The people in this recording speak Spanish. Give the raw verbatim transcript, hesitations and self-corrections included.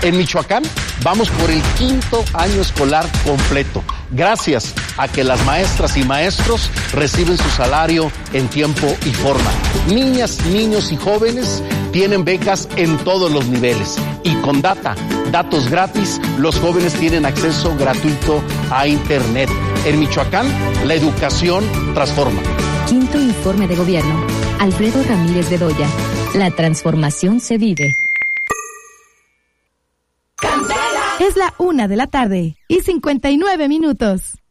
En Michoacán vamos por el quinto año escolar completo, gracias a que las maestras y maestros reciben su salario en tiempo y forma. Niñas, niños y jóvenes tienen becas en todos los niveles. Y con Data, datos gratis, los jóvenes tienen acceso gratuito a Internet. En Michoacán, la educación transforma. Quinto informe de gobierno. Alfredo Ramírez Bedoya. La transformación se vive. Es la una de la tarde y cincuenta y nueve minutos.